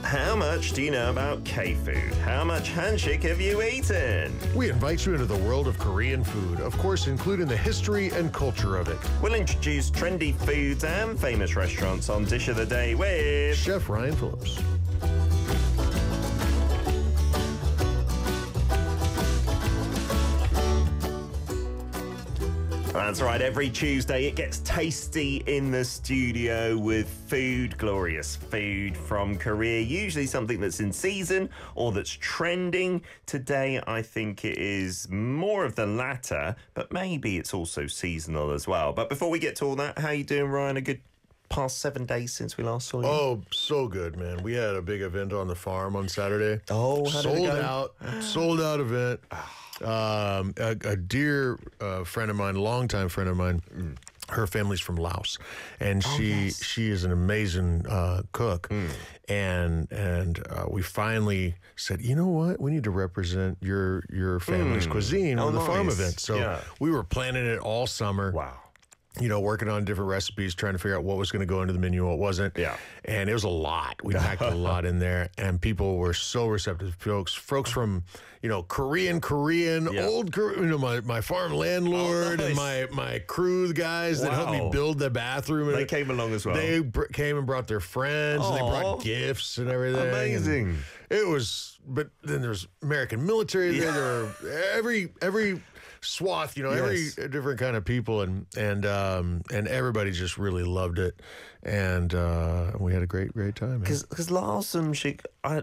How much do you know about K-food? How much hanshik have you eaten? We invite you into the world of Korean food, of course, including the history and culture of it. We'll introduce trendy foods and famous restaurants on Dish of the Day with Chef Ryan Phillips. That's right, every Tuesday it gets tasty in the studio with food, glorious food from Korea, usually something that's in season or that's trending. Today I think it is more of the latter, but maybe it's also seasonal as well. But before we get to all that, how you doing, Ryan? A good past 7 days since we last saw you? Oh, so good, man. We had a big event on the farm on Saturday. Oh, how did it go? Sold out event. A dear friend of mine, longtime friend of mine, her family's from Laos, and she is an amazing cook. And we finally said, you know what, we need to represent your family's cuisine on the farm event. So we were planning it all summer. Wow. You know, working on different recipes, trying to figure out what was going to go into the menu, what wasn't. Yeah. And it was a lot. We packed a lot in there, and people were so receptive. Folks from, you know, Korean, old Korean, you know, my farm landlord and my crew guys that helped me build the bathroom. They came along as well. They came and brought their friends, and they brought gifts and everything. Amazing. And it was, but then there's American military there. There were every swath, you know, every different kind of people, and everybody just really loved it, and we had a great time. Because Laos Shik,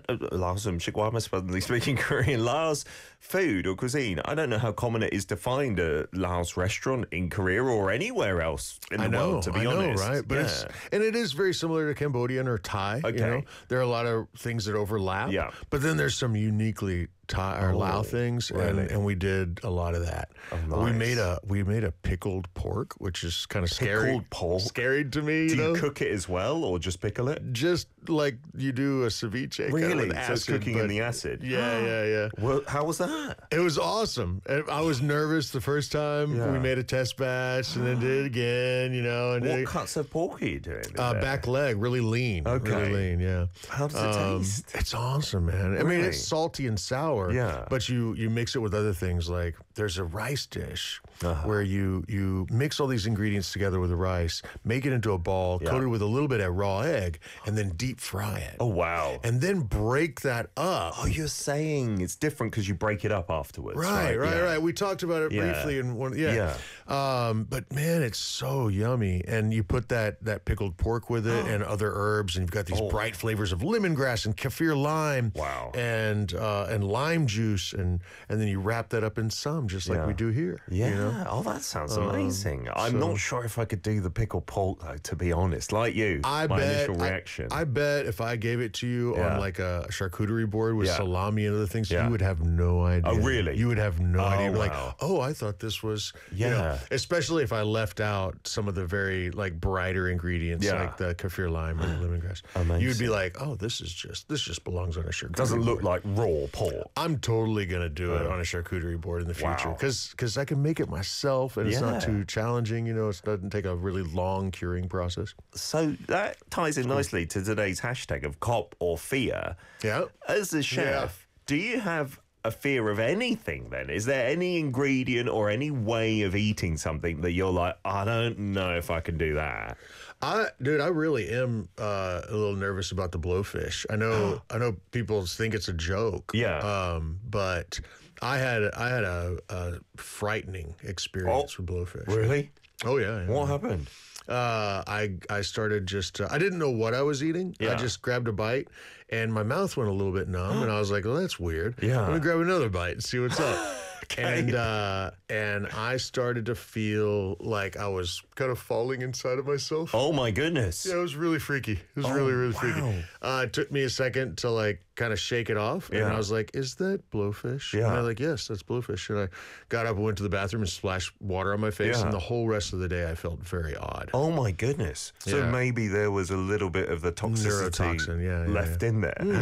why am I suddenly speaking Korean? Laos food or cuisine, I don't know how common it is to find a Laos restaurant in Korea or anywhere else in the world, to be honest. Right? But it is very similar to Cambodian or Thai. Okay. You know? There are a lot of things that overlap. Yeah. But then there's some uniquely Thai or Lao things, and we did a lot of that. Oh, nice. We made a pickled pork, which is kind of scary. Pickled pork? Scary to me. Do you cook it as well, or just pickle it? Just like you do a ceviche. Really? Kind of with So acid, it's cooking in the acid? Yeah. Well, how was that? It was awesome. I was nervous the first time. Yeah. We made a test batch and then did it again, you know. And what cuts of pork are you doing? Back leg, really lean. Okay. Really lean, yeah. How does it taste? It's awesome, man. I mean, it's salty and sour. Yeah. But you mix it with other things, like there's a rice dish where you mix all these ingredients together with the rice, make it into a ball, coat it with a little bit of raw egg, and then deep fry it. Oh, wow. And then break that up. Oh, you're saying it's different because you break it up afterwards. Right. We talked about it briefly in one. But man, it's so yummy, and you put that pickled pork with it and other herbs, and you've got these bright flavors of lemongrass and kaffir lime. Wow. And lime juice, and then you wrap that up in some, just like we do here. Yeah. You know? Oh, that sounds amazing. I'm not sure if I could do the pickled pork, though, to be honest. Like you, my initial reaction. I bet if I gave it to you on like a charcuterie board with salami and other things, you would have no idea. Oh, really? You would have no idea. Wow. Like, oh, I thought this was, you know, especially if I left out some of the very like brighter ingredients, like the kaffir lime and lemongrass. Amazing. You'd be like, oh, this just belongs on a charcuterie Doesn't look board. like raw pork. I'm totally gonna do it on a charcuterie board in the future because I can make it myself, and it's not too challenging. You know, it doesn't take a really long curing process. So that ties in nicely to today's hashtag of cop or fear. Yeah. As a chef, do you have a fear of anything then? Is there any ingredient or any way of eating something that you're like, I don't know if I can do that? I really am a little nervous about the blowfish. I know people think it's a joke. Yeah. But I had a frightening experience with blowfish. Really? Oh yeah. What happened? I started just I didn't know what I was eating. I just grabbed a bite, and my mouth went a little bit numb, and I was like, well, that's weird. Yeah. Let me grab another bite and see what's up. And I started to feel like I was kind of falling inside of myself. Oh my goodness. Yeah, it was really freaky. It was really freaky. It took me a second to like kind of shake it off. And I was like, is that blowfish? Yeah. And I'm like, yes, that's blowfish. And I got up and went to the bathroom and splashed water on my face. And the whole rest of the day I felt very odd. Oh my goodness. So maybe there was a little bit of the toxicity Neurotoxin, left in there.